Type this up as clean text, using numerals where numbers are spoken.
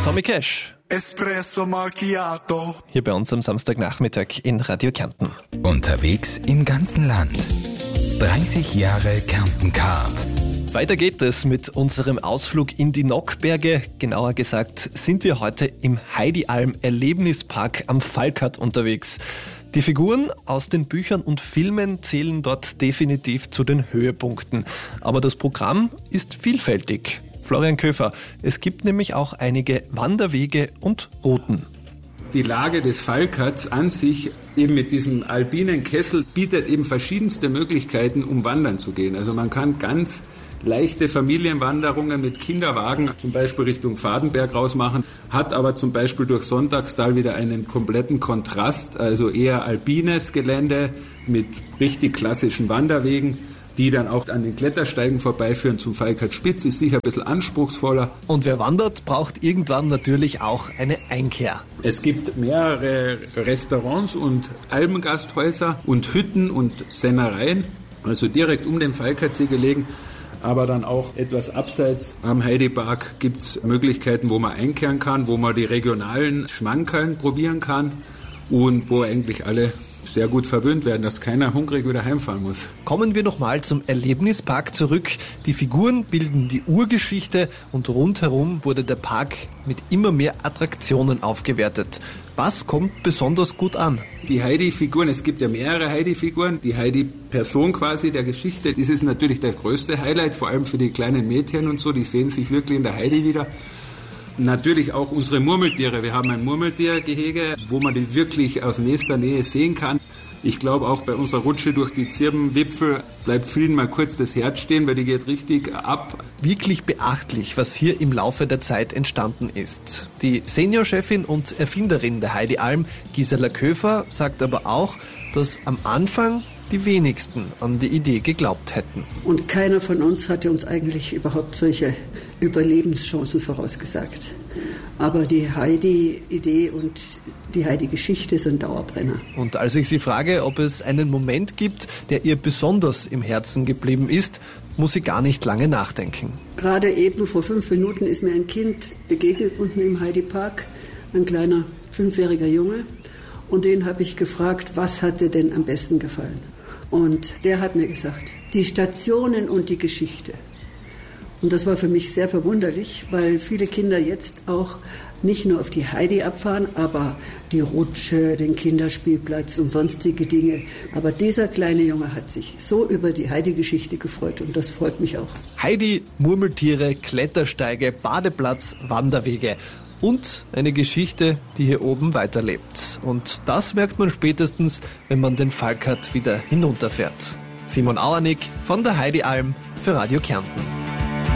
Tommy Cash. Espresso Macchiato. Hier bei uns am Samstagnachmittag in Radio Kärnten. Unterwegs im ganzen Land. 30 Jahre Kärnten-Card. Weiter geht es mit unserem Ausflug in die Nockberge. Genauer gesagt sind wir heute im Heidi-Alm Erlebnispark am Falkert unterwegs. Die Figuren aus den Büchern und Filmen zählen dort definitiv zu den Höhepunkten. Aber das Programm ist vielfältig. Florian Köfer, es gibt nämlich auch einige Wanderwege und Routen. Die Lage des Falkerts an sich, eben mit diesem alpinen Kessel, bietet eben verschiedenste Möglichkeiten, um wandern zu gehen. Also man kann ganz leichte Familienwanderungen mit Kinderwagen zum Beispiel Richtung Fadenberg rausmachen, hat aber zum Beispiel durch Sonntagstal wieder einen kompletten Kontrast, also eher alpines Gelände mit richtig klassischen Wanderwegen, die dann auch an den Klettersteigen vorbeiführen zum Falkertspitz, ist sicher ein bisschen anspruchsvoller. Und wer wandert, braucht irgendwann natürlich auch eine Einkehr. Es gibt mehrere Restaurants und Alpengasthäuser und Hütten und Sennereien, also direkt um den Falkertsee gelegen. Aber dann auch etwas abseits am Heidepark gibt es Möglichkeiten, wo man einkehren kann, wo man die regionalen Schmankerln probieren kann und wo eigentlich alle sehr gut verwöhnt werden, dass keiner hungrig wieder heimfahren muss. Kommen wir nochmal zum Erlebnispark zurück. Die Figuren bilden die Urgeschichte und rundherum wurde der Park mit immer mehr Attraktionen aufgewertet. Was kommt besonders gut an? Die Heidi-Figuren, es gibt ja mehrere Heidi-Figuren. Die Heidi-Person quasi der Geschichte, das ist natürlich das größte Highlight, vor allem für die kleinen Mädchen und so, die sehen sich wirklich in der Heidi wieder. Natürlich auch unsere Murmeltiere. Wir haben ein Murmeltiergehege, wo man die wirklich aus nächster Nähe sehen kann. Ich glaube auch bei unserer Rutsche durch die Zirbenwipfel bleibt vielen mal kurz das Herz stehen, weil die geht richtig ab. Wirklich beachtlich, was hier im Laufe der Zeit entstanden ist. Die Seniorchefin und Erfinderin der Heidi-Alm, Gisela Köfer, sagt aber auch, dass am Anfang die wenigsten an die Idee geglaubt hätten. Und keiner von uns hatte uns eigentlich überhaupt solche Überlebenschancen vorausgesagt. Aber die Heidi-Idee und die Heidi-Geschichte sind Dauerbrenner. Und als ich sie frage, ob es einen Moment gibt, der ihr besonders im Herzen geblieben ist, muss sie gar nicht lange nachdenken. Gerade eben vor 5 Minuten ist mir ein Kind begegnet unten im Heidi-Park, ein kleiner 5-jähriger Junge. Und den habe ich gefragt, was hat dir denn am besten gefallen? Und der hat mir gesagt, die Stationen und die Geschichte. Und das war für mich sehr verwunderlich, weil viele Kinder jetzt auch nicht nur auf die Heidi abfahren, aber die Rutsche, den Kinderspielplatz und sonstige Dinge. Aber dieser kleine Junge hat sich so über die Heidi-Geschichte gefreut und das freut mich auch. Heidi, Murmeltiere, Klettersteige, Badeplatz, Wanderwege. Und eine Geschichte, die hier oben weiterlebt. Und das merkt man spätestens, wenn man den Falkert wieder hinunterfährt. Simon Auernick von der Heidi-Alm für Radio Kärnten.